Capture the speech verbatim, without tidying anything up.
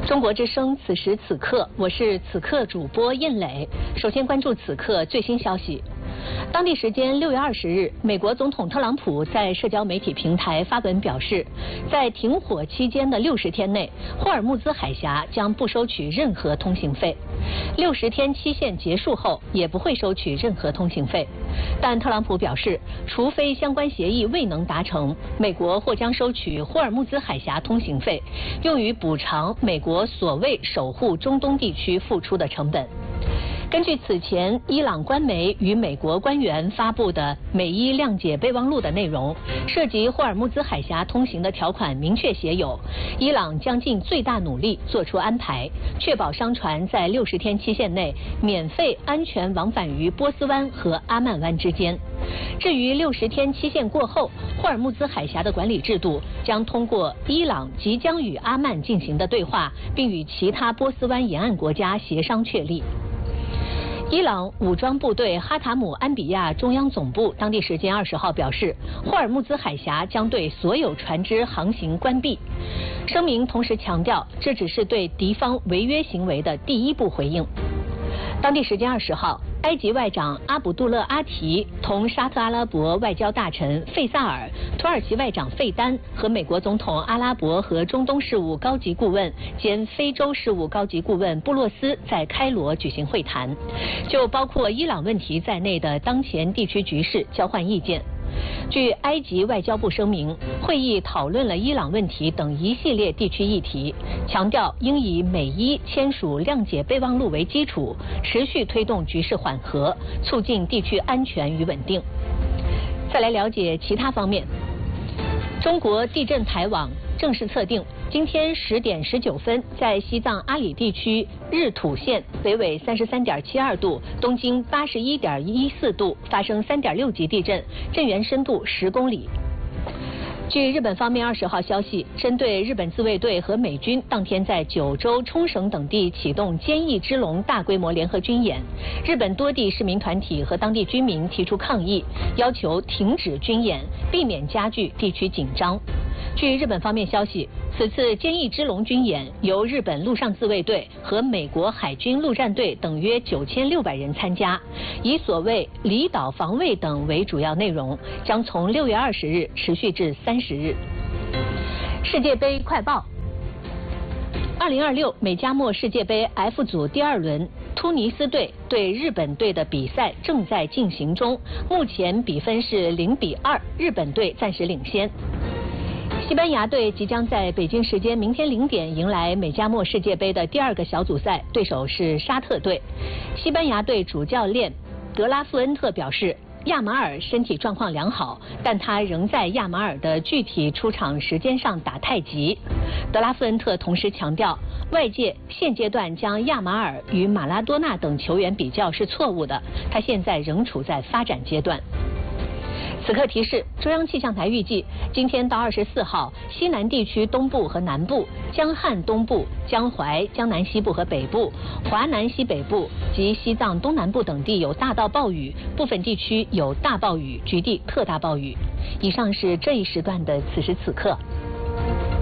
中国之声，此时此刻，我是此刻主播燕磊。首先关注此刻最新消息。当地时间六月二十日，美国总统特朗普在社交媒体平台发文表示，在停火期间的六十天内，霍尔木兹海峡将不收取任何通行费。六十天期限结束后，也不会收取任何通行费。但特朗普表示，除非相关协议未能达成，美国或将收取霍尔木兹海峡通行费，用于补偿美国所谓守护中东地区付出的成本。根据此前伊朗官媒与美国官员发布的美伊谅解备忘录的内容，涉及霍尔木兹海峡通行的条款明确写有，伊朗将尽最大努力做出安排，确保商船在六十天期限内免费安全往返于波斯湾和阿曼湾之间。至于六十天期限过后，霍尔木兹海峡的管理制度将通过伊朗即将与阿曼进行的对话，并与其他波斯湾沿岸国家协商确立。伊朗武装部队哈塔姆安比亚中央总部当地时间二十号表示，霍尔木兹海峡将对所有船只航行关闭。声明同时强调，这只是对敌方违约行为的第一步回应。当地时间二十号，埃及外长阿卜杜勒阿提同沙特阿拉伯外交大臣费萨尔、土耳其外长费丹和美国总统阿拉伯和中东事务高级顾问兼非洲事务高级顾问布洛斯在开罗举行会谈，就包括伊朗问题在内的当前地区局势交换意见。据埃及外交部声明，会议讨论了伊朗问题等一系列地区议题，强调应以美伊签署谅解备忘录为基础，持续推动局势缓和，促进地区安全与稳定。再来了解其他方面。中国地震台网正式测定，今天十点十九分，在西藏阿里地区日土县北纬三十三点七二度、东经八十一点一四度发生三点六级地震，震源深度十公里。据日本方面二十号消息，针对日本自卫队和美军当天在九州、冲绳等地启动坚毅之龙大规模联合军演，日本多地市民团体和当地居民提出抗议，要求停止军演，避免加剧地区紧张。据日本方面消息，此次坚毅之龙军演由日本陆上自卫队和美国海军陆战队等约九千六百人参加，以所谓离岛防卫等为主要内容，将从六月二十日持续至三十日。世界杯快报：二零二六美加墨世界杯 F 组第二轮，突尼斯队对日本队的比赛正在进行中，目前比分是零比二，日本队暂时领先。西班牙队即将在北京时间明天零点迎来美加墨世界杯的第二个小组赛，对手是沙特队。西班牙队主教练德拉富恩特表示，亚马尔身体状况良好，但他仍在亚马尔的具体出场时间上打太极。德拉富恩特同时强调，外界现阶段将亚马尔与马拉多纳等球员比较是错误的，他现在仍处在发展阶段。此刻提示，中央气象台预计，今天到二十四号，西南地区东部和南部、江汉东部、江淮、江南西部和北部、华南西北部及西藏东南部等地有大到暴雨，部分地区有大暴雨，局地特大暴雨。以上是这一时段的此时此刻。